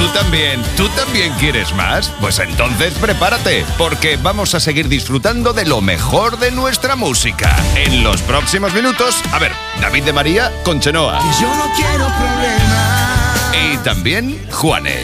¿Tú también quieres más? Pues entonces prepárate, porque vamos a seguir disfrutando de lo mejor de nuestra música. En los próximos minutos, a ver, David de María con Chenoa. Yo no quiero problemas. Y también Juanes.